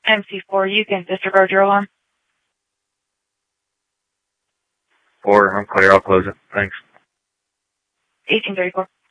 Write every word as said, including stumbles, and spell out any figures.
M C four, you can disregard your alarm. Four, I'm clear. I'll close it. Thanks. eighteen thirty-four.